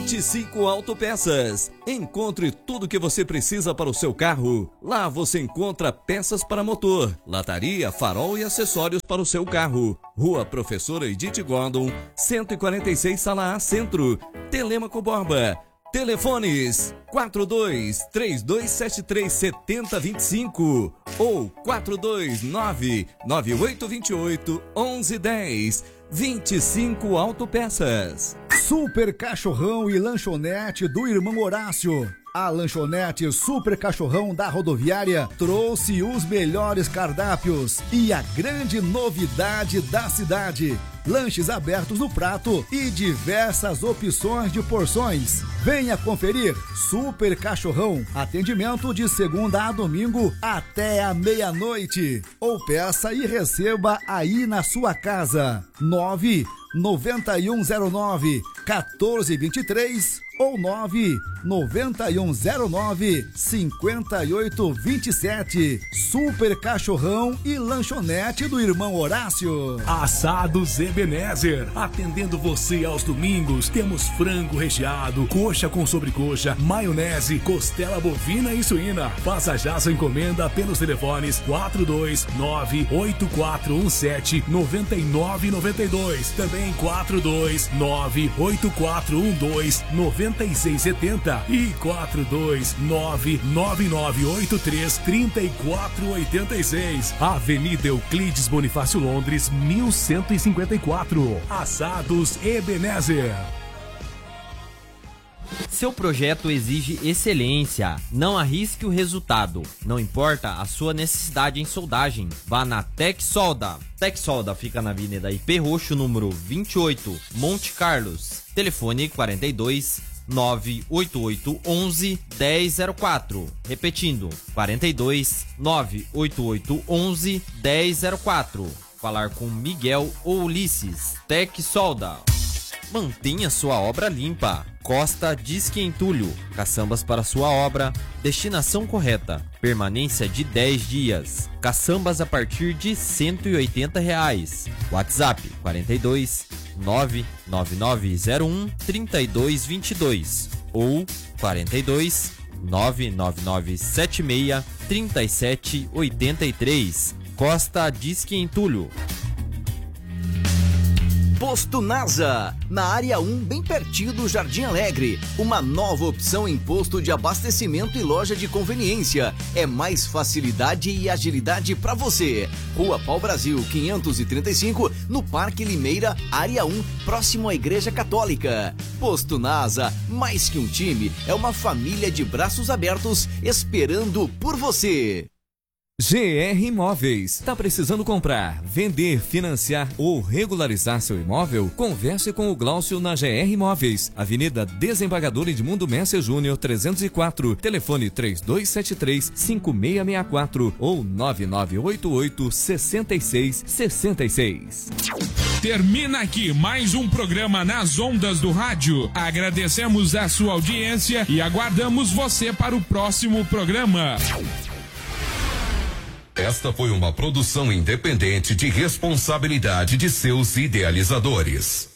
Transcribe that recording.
25 Autopeças. Encontre tudo o que você precisa para o seu carro. Lá você encontra peças para motor, lataria, farol e acessórios para o seu carro. Rua Professora Edith Gordon, 146 Sala A Centro, Telêmaco Borba. Telefones 42-3273-7025 ou 429-9828-1110. 25 Autopeças. Super Cachorrão e Lanchonete do Irmão Horácio. A lanchonete Super Cachorrão da Rodoviária trouxe os melhores cardápios e a grande novidade da cidade: lanches abertos no prato e diversas opções de porções. Venha conferir. Super Cachorrão, atendimento de segunda a domingo até a meia-noite. Ou peça e receba aí na sua casa. 99109-1423 ou 99109-5827. Super Cachorrão e Lanchonete do Irmão Horácio. Assados Ebenezer, atendendo você aos domingos. Temos frango recheado, coxa com sobrecoxa, maionese, costela bovina e suína. Faça já sua encomenda pelos telefones 429-8417-9992. Também 429-8412-9670 e 429-9983-3486. Avenida Euclides Bonifácio Londres, 1154. Assados Ebenezer. Seu projeto exige excelência. Não arrisque o resultado. Não importa a sua necessidade em soldagem. Vá na Tec Solda. Tec Solda fica na Avenida IP Roxo, número 28, Monte Carlos. Telefone 42 988 11 1004. Repetindo, 42 988 11 1004. Falar com Miguel ou Ulisses. Tec Solda. Mantenha sua obra limpa. Costa Disque Entulho. Caçambas para sua obra. Destinação correta. Permanência de 10 dias. Caçambas a partir de R$180. WhatsApp 42 99901 3222 ou 42 99976 3783. Costa Disque Entulho. Posto NASA, na área 1, bem pertinho do Jardim Alegre. Uma nova opção em posto de abastecimento e loja de conveniência. É mais facilidade e agilidade para você. Rua Pau Brasil 535, no Parque Limeira, área 1, próximo à Igreja Católica. Posto NASA, mais que um time, é uma família de braços abertos esperando por você. GR Imóveis. Tá precisando comprar, vender, financiar ou regularizar seu imóvel? Converse com o Glaucio na GR Imóveis. Avenida Desembargador Edmundo Messer Júnior 304. Telefone 3273-5664 ou 9988-6666. Termina aqui mais um programa nas ondas do rádio. Agradecemos a sua audiência e aguardamos você para o próximo programa. Esta foi uma produção independente de responsabilidade de seus idealizadores.